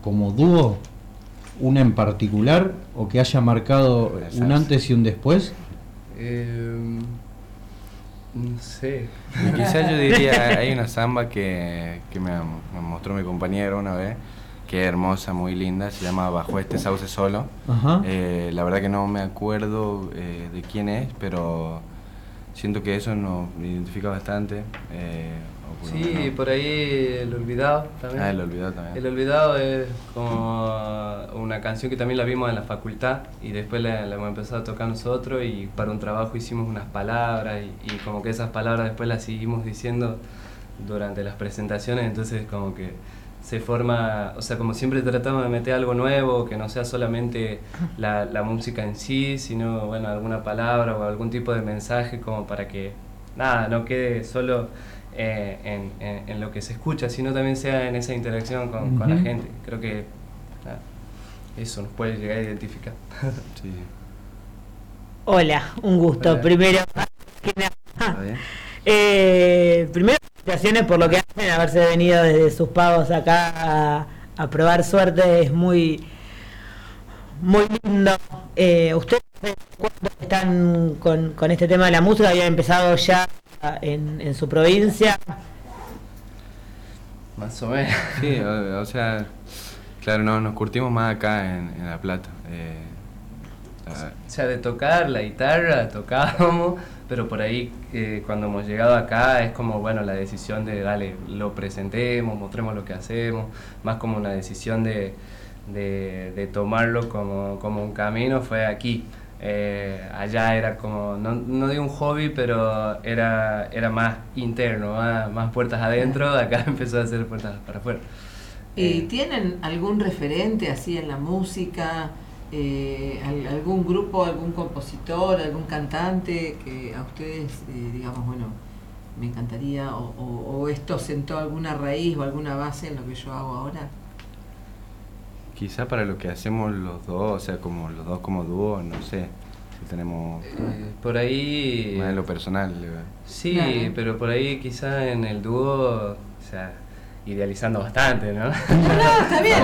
como dúo, una en particular, o que haya marcado un antes y un después? No sé. Quizás yo diría, hay una samba que me mostró mi compañero una vez, que es hermosa, muy linda, se llama Bajo este sauce solo. La verdad que no me acuerdo de quién es, pero siento que eso nos identifica bastante. Sí, por ahí El Olvidado también. El Olvidado también. El Olvidado es como una canción que también la vimos en la facultad y después la hemos empezado a tocar nosotros, y para un trabajo hicimos unas palabras y como que esas palabras después las seguimos diciendo durante las presentaciones, entonces como que se forma, o sea, como siempre tratamos de meter algo nuevo, que no sea solamente la música en sí, sino bueno, alguna palabra o algún tipo de mensaje, como para que nada, no quede solo en lo que se escucha, sino también sea en esa interacción con la gente. Creo que nada, eso nos puede llegar a identificar. Sí. Hola, un gusto. Hola. Primero, felicitaciones por lo que hacen, haberse venido desde sus pagos acá a probar suerte, es muy lindo. Ustedes, ¿cuánto están con este tema de la música? ¿Habían empezado ya en su provincia? Más o menos. Sí, o sea, claro, no, nos curtimos más acá en La Plata. O sea, de tocar la guitarra, tocábamos, pero por ahí cuando hemos llegado acá es como, bueno, la decisión de, dale, lo presentemos, mostremos lo que hacemos, más como una decisión de tomarlo como un camino, fue aquí. Allá era como, no digo un hobby, pero era más interno, más puertas adentro, acá empezó a hacer puertas para afuera. ¿Y tienen algún referente así en la música? ¿Algún grupo, algún compositor, algún cantante que a ustedes, digamos, bueno, me encantaría, o esto sentó alguna raíz o alguna base en lo que yo hago ahora? Quizá para lo que hacemos los dos, o sea, como los dos como dúo, no sé, si tenemos por ahí más de lo personal. Sí, claro. pero por ahí quizá en el dúo, o sea, idealizando bastante, ¿no? No, está bien.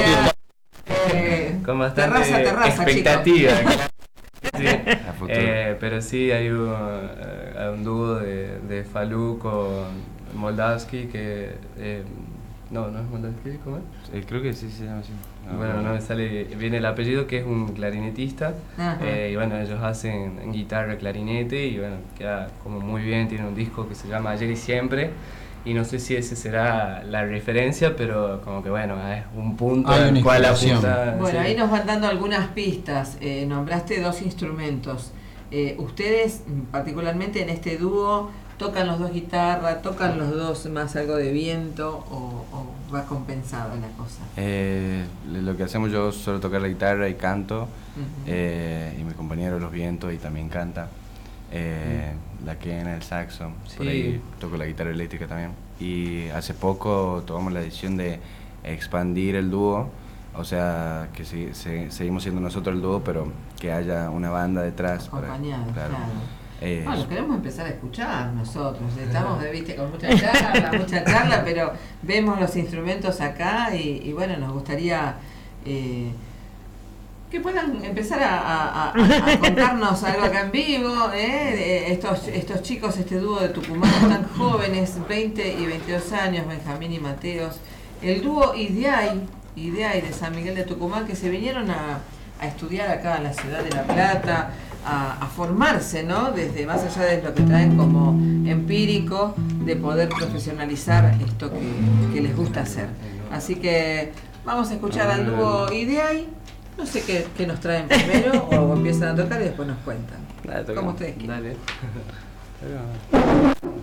Con bastante terraza, expectativa. Sí. A futuro. Pero sí hay un dúo de Falú con Moldavsky que no es Moldavsky, ¿cómo es? Creo que sí se llama así. Bueno, no me sale bien el apellido, que es un clarinetista. Y bueno, ellos hacen guitarra, clarinete, y bueno, queda como muy bien. Tienen un disco que se llama Ayer y Siempre, y no sé si ese será la referencia, pero como que bueno, es un punto en el cual apunta. Bueno, sí. ahí nos van dando algunas pistas. Nombraste 2 instrumentos. Ustedes, particularmente en este dúo, ¿tocan los 2 guitarras, tocan los 2 más algo de viento, o va compensado la cosa? Lo que hacemos, yo suelo tocar la guitarra y canto, y mi compañero los vientos y también canta. La quena, el saxo, Sí. Por ahí toco la guitarra eléctrica también. Y hace poco tomamos la decisión de expandir el dúo, o sea, que seguimos siendo nosotros el dúo, pero que haya una banda detrás. Acompañados, claro. Bueno, queremos empezar a escuchar nosotros, estamos viste, con mucha charla, pero vemos los instrumentos acá y bueno, nos gustaría que puedan empezar a contarnos algo acá en vivo, estos chicos, este dúo de Tucumán, tan jóvenes, 20 y 22 años, Benjamín y Mateos, el dúo Ideay de San Miguel de Tucumán, que se vinieron a estudiar acá en la ciudad de La Plata, a formarse, ¿no? Desde más allá de lo que traen como empírico, de poder profesionalizar esto que les gusta hacer. Así que vamos a escuchar al dúo Ideay. No sé qué nos traen primero, o empiezan a tocar y después nos cuentan. Dale, como ustedes quieran. Dale.